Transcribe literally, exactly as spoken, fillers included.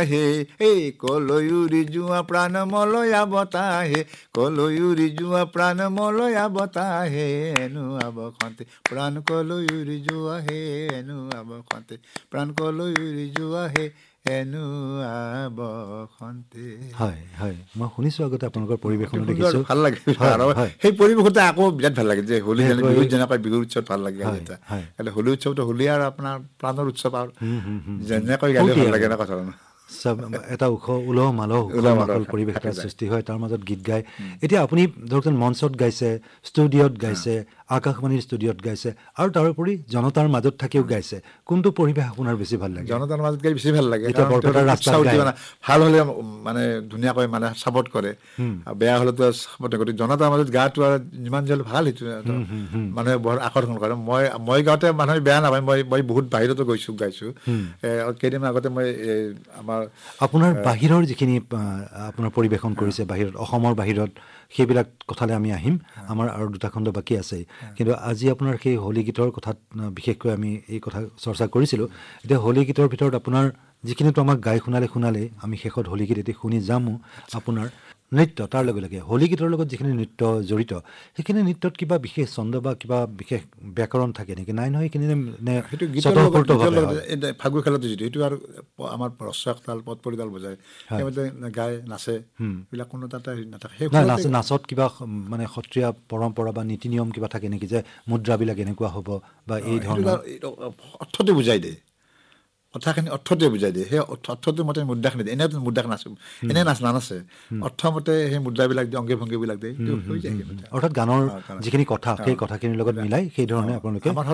হে এই কলৈ উৰি যোৱা প্ৰাণ মলয়া বতাহে কলৈ উৰি যোৱা প্ৰাণ মলয়া বতাহে এনো আবসন্তে প্ৰাণ কলৈ উৰি যোৱা হে এনো আবসন্তে প্ৰাণ কলৈ উৰি যোৱা হে এনো আবসন্তে। হয় হয় মই শুনিছো আগতে আপোনালোকৰ পৰিৱেশন দেখিছো ভাল লাগে আৰু সেই পৰিৱেশতে আকৌ বিৰাট ভাল লাগে যে হোলী বিহুত যেনেকৈ বিহুৰ উৎসৱ ভাল লাগে এটা কিন্তু হোলী উৎসৱটো হোলী আৰু আপোনাৰ প্ৰাণৰ উৎসৱ আৰু যেনেকৈ গালে ভাল লাগে এনেকুৱা ধৰণৰ সব এটা উখ উলহ মালহ উখল পৰিৱেশ এটা সৃষ্টি হয় তাৰ মাজত গীত গায়। এতিয়া আপুনি ধৰকচোন মঞ্চত গাইছে, ষ্টুডিঅ'ত গাইছে, আকাশবাণীৰ ষ্টুডিঅ'ত গাইছে আৰু তাৰোপৰি জনতাৰ মাজত থাকিও গাইছে, কোনটো পৰিৱেশ আপোনাৰ বেছি ভাল লাগে? জনতাৰ মাজত গাই বেছি ভাল লাগে যেতিয়া বৰপেটাৰ ৰাস্তাত গায় ভাল হ'লে মানে ধুনীয়াকৈ মানে ছাপোৰ্ট কৰে, বেয়া হ'লেতো ছাপোৰ্ট নকৰে। জনতাৰ মাজত গাটো আৰু যিমান যি হ'লে ভাল সেইটো মানুহে বৰ আকৰ্ষণ কৰে। মই মই গাওঁতে মানুহে বেয়া নাপায়, মই মই বহুত বাহিৰতো গৈছোঁ গাইছোঁ। কেইদিনমান আগতে মই আমাৰ আপোনাৰ বাহিৰৰ যিখিনি আপোনাৰ পৰিৱেশন কৰিছে বাহিৰত, অসমৰ বাহিৰত, সেইবিলাক কথালৈ আমি আহিম, আমাৰ আৰু দুটা খণ্ড বাকী আছে। কিন্তু আজি আপোনাৰ সেই হোলী গীতৰ কথাত বিশেষকৈ আমি এই কথা চৰ্চা কৰিছিলোঁ। এতিয়া হোলী গীতৰ ভিতৰত আপোনাৰ যিখিনিতো আমাক গাই শুনালে শুনালে আমি শেষত হোলী গীত এটি শুনি যামো। আপোনাৰ নৃত্য তাৰ লগে লগে হোলী গীতৰ লগত যিখিনি নৃত্য জড়িত সেইখিনি নৃত্যত কিবা বিশেষ ছন্দ বা কিবা বিশেষ ব্যাকৰণ থাকে নেকি? নাই নহয় সেইখিনি নে সেইটো গীতৰ লগত ফাগু খেলাটো যিটো সেইটো আৰু আমাৰ ৰস্যক তাল পদ পৰিতাল বজায় সেইমতে গায় নাচে, এইবিলাক কোনো তাতে নাথাকে। নাচ নাচত কিবা মানে সত্ৰীয়া পৰম্পৰা বা নীতি নিয়ম কিবা থাকে নেকি যে মুদ্ৰাবিলাক এনেকুৱা হ'ব বা এই ধৰণৰ অৰ্থটো বুজাই দিয়ে, কথাখিনি অৰ্থটোৱে বুজাই দিয়ে, সেই অৰ্থটো মতে মুদ্ৰাখিনি দিয়ে। এনেতো মুদ্ৰাক নাচো এনে নাচ নানাচে, অৰ্থমতে সেই মুদ্ৰাবিলাক দিয়ে, অংগী ভংগীবিলাক দিয়ে, হৈ যায়। অৰ্থাৎ গানৰ যিখিনি কথা সেই কথাখিনিৰ লগত মিলাই সেই ধৰণে আপোনালোকে